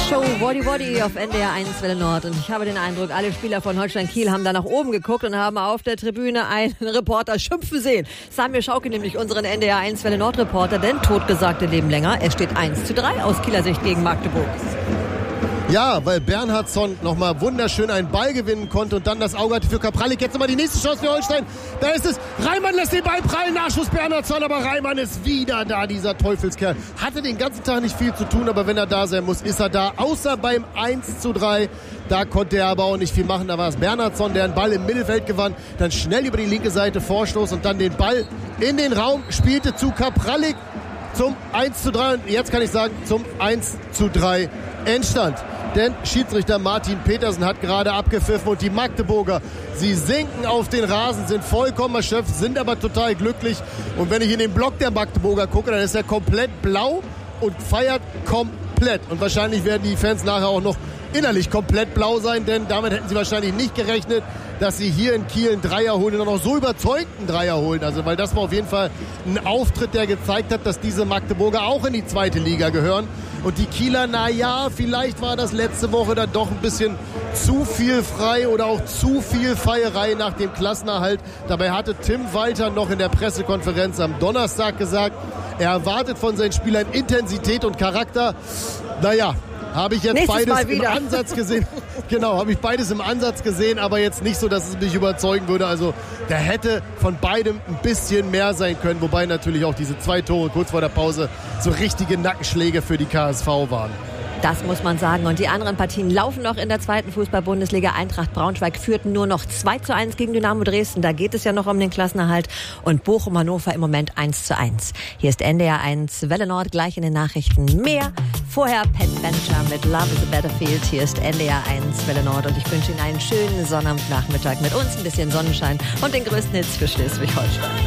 Show Woddy Woddy auf NDR 1 Welle Nord. Und ich habe den Eindruck, alle Spieler von Holstein Kiel haben da nach oben geguckt und haben auf der Tribüne einen Reporter schimpfen sehen. Samir Schauke, nämlich unseren NDR 1 Welle Nord Reporter, denn Totgesagte leben länger. Es steht 1:3 aus Kieler Sicht gegen Magdeburg. Ja, weil Bernhardsson nochmal wunderschön einen Ball gewinnen konnte und dann das Auge hatte für Kapralik. Jetzt nochmal die nächste Chance für Holstein. Da ist es. Reimann lässt den Ball prallen. Nachschuss Bernhardsson, aber Reimann ist wieder da, dieser Teufelskerl. Hatte den ganzen Tag nicht viel zu tun, aber wenn er da sein muss, ist er da. Außer beim 1:3. Da konnte er aber auch nicht viel machen. Da war es Bernhardsson, der einen Ball im Mittelfeld gewann. Dann schnell über die linke Seite Vorstoß und dann den Ball in den Raum spielte zu Kapralik zum 1:3. Und jetzt kann ich sagen, zum 1:3 Endstand. Denn Schiedsrichter Martin Petersen hat gerade abgepfiffen und die Magdeburger, sie sinken auf den Rasen, sind vollkommen erschöpft, sind aber total glücklich. Und wenn ich in den Block der Magdeburger gucke, dann ist er komplett blau und feiert komplett. Und wahrscheinlich werden die Fans nachher auch noch innerlich komplett blau sein, denn damit hätten sie wahrscheinlich nicht gerechnet, dass sie hier in Kiel einen Dreier holen und auch noch so überzeugten Dreier holen. Also, weil das war auf jeden Fall ein Auftritt, der gezeigt hat, dass diese Magdeburger auch in die zweite Liga gehören. Und die Kieler, naja, vielleicht war das letzte Woche dann doch ein bisschen zu viel frei oder auch zu viel Feierei nach dem Klassenerhalt. Dabei hatte Tim Walter noch in der Pressekonferenz am Donnerstag gesagt, er erwartet von seinen Spielern Intensität und Charakter. Naja, habe ich jetzt Nächstes beides Mal im Ansatz gesehen. Genau, habe ich beides im Ansatz gesehen, aber jetzt nicht so, dass es mich überzeugen würde. Also da hätte von beidem ein bisschen mehr sein können, wobei natürlich auch diese 2 Tore kurz vor der Pause so richtige Nackenschläge für die KSV waren. Das muss man sagen. Und die anderen Partien laufen noch in der zweiten Fußball-Bundesliga. Eintracht Braunschweig führten nur noch 2:1 gegen Dynamo Dresden. Da geht es ja noch um den Klassenerhalt. Und Bochum-Hannover im Moment 1:1. Hier ist NDR 1 Welle Nord, gleich in den Nachrichten mehr. Vorher Pat Venture mit Love is a Battlefield. Hier ist NDR 1 Welle Nord. Und ich wünsche Ihnen einen schönen Sonnabendnachmittag mit uns ein bisschen Sonnenschein und den größten Hits für Schleswig-Holstein.